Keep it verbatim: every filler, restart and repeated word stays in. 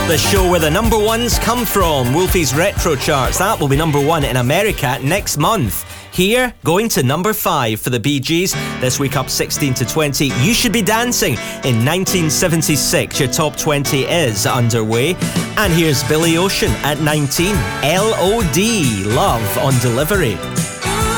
The show where the number ones come from. Wolfie's Retro Charts. That will be number one in America next month. Here, going to number five for the Bee Gees. This week up sixteen to twenty. You Should Be Dancing in nineteen seventy-six. Your top twenty is underway. And here's Billy Ocean at nineteen. L O D, Love on Delivery.